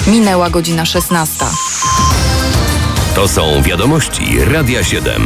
Minęła godzina 16. To są wiadomości Radia 7.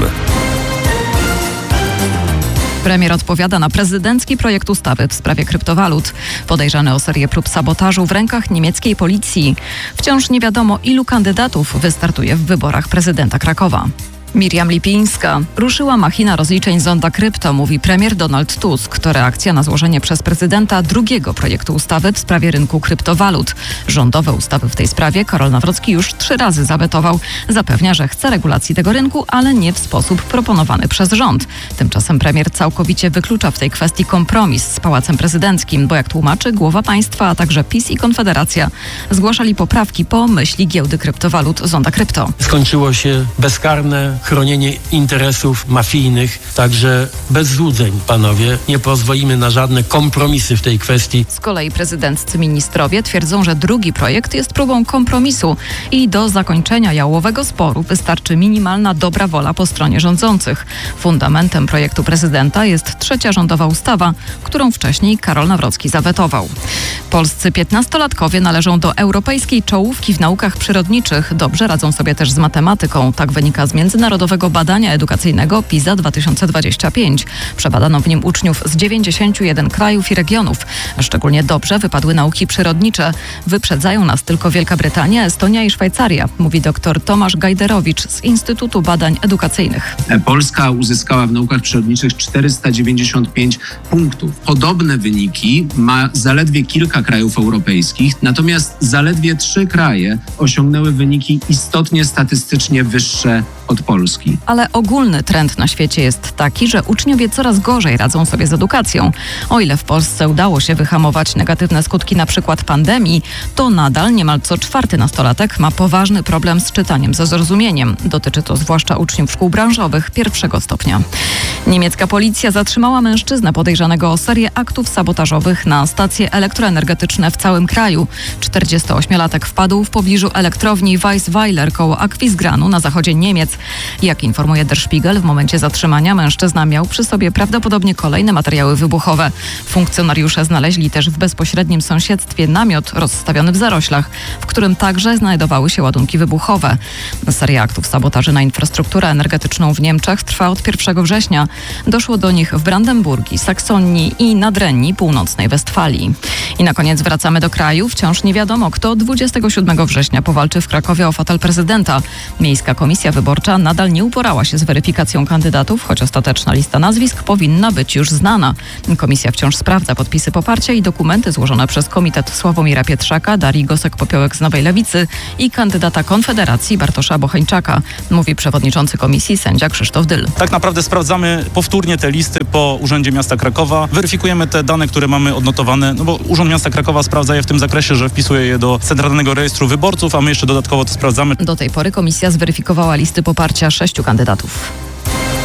Premier odpowiada na prezydencki projekt ustawy w sprawie kryptowalut. Podejrzany o serię prób sabotażu w rękach niemieckiej policji. Wciąż nie wiadomo, ilu kandydatów wystartuje w wyborach prezydenta Krakowa. Miriam Lipińska. Ruszyła machina rozliczeń Zonda Krypto, mówi premier Donald Tusk. To reakcja na złożenie przez prezydenta drugiego projektu ustawy w sprawie rynku kryptowalut. Rządowe ustawy w tej sprawie Karol Nawrocki już 3 razy zawetował. Zapewnia, że chce regulacji tego rynku, ale nie w sposób proponowany przez rząd. Tymczasem premier całkowicie wyklucza w tej kwestii kompromis z Pałacem Prezydenckim, bo jak tłumaczy głowa państwa, a także PiS i Konfederacja zgłaszali poprawki po myśli giełdy kryptowalut Zonda Krypto. Skończyło się bezkarne chronienie interesów mafijnych, także bez złudzeń, panowie. Nie pozwolimy na żadne kompromisy w tej kwestii. Z kolei prezydenccy ministrowie twierdzą, że drugi projekt jest próbą kompromisu i do zakończenia jałowego sporu wystarczy minimalna dobra wola po stronie rządzących. Fundamentem projektu prezydenta jest 3. rządowa ustawa, którą wcześniej Karol Nawrocki zawetował. Polscy 15-latkowie należą do europejskiej czołówki w naukach przyrodniczych. Dobrze radzą sobie też z matematyką. Tak wynika z Międzynarodowego Badania Edukacyjnego PISA 2025. Przebadano w nim uczniów z 91 krajów i regionów. Szczególnie dobrze wypadły nauki przyrodnicze. Wyprzedzają nas tylko Wielka Brytania, Estonia i Szwajcaria, mówi dr Tomasz Gajderowicz z Instytutu Badań Edukacyjnych. Polska uzyskała w naukach przyrodniczych 495 punktów. Podobne wyniki ma zaledwie kilka krajów europejskich, natomiast zaledwie 3 kraje osiągnęły wyniki istotnie statystycznie wyższe od Polski. Ale ogólny trend na świecie jest taki, że uczniowie coraz gorzej radzą sobie z edukacją. O ile w Polsce udało się wyhamować negatywne skutki np. pandemii, to nadal niemal co 4. nastolatek ma poważny problem z czytaniem ze zrozumieniem. Dotyczy to zwłaszcza uczniów szkół branżowych 1. stopnia. Niemiecka policja zatrzymała mężczyznę podejrzanego o serię aktów sabotażowych na stacje elektroenergetyczne w całym kraju. 48-latek wpadł w pobliżu elektrowni Weissweiler koło Aquisgranu na zachodzie Niemiec. Jak informuje Der Spiegel, w momencie zatrzymania mężczyzna miał przy sobie prawdopodobnie kolejne materiały wybuchowe. Funkcjonariusze znaleźli też w bezpośrednim sąsiedztwie namiot rozstawiony w zaroślach, w którym także znajdowały się ładunki wybuchowe. Seria aktów sabotaży na infrastrukturę energetyczną w Niemczech trwa od 1 września. Doszło do nich w Brandenburgii, Saksonii i Nadrenii Północnej Westfalii. I na koniec wracamy do kraju. Wciąż nie wiadomo, kto 27 września powalczy w Krakowie o fotel prezydenta. Miejska Komisja Wyborcza nadal nie uporała się z weryfikacją kandydatów, choć ostateczna lista nazwisk powinna być już znana. Komisja wciąż sprawdza podpisy poparcia i dokumenty złożone przez Komitet Sławomira Pietrzaka, Darii Gosek-Popiołek z Nowej Lewicy i kandydata Konfederacji Bartosza Bocheńczaka, mówi przewodniczący komisji sędzia Krzysztof Dyl. Tak naprawdę sprawdzamy powtórnie te listy po Urzędzie Miasta Krakowa. Weryfikujemy te dane, które mamy odnotowane, bo Urząd Miasta Krakowa sprawdza je w tym zakresie, że wpisuje je do Centralnego Rejestru Wyborców, a my jeszcze dodatkowo to sprawdzamy. Do tej pory komisja zweryfikowała listy poparcia 6 kandydatów.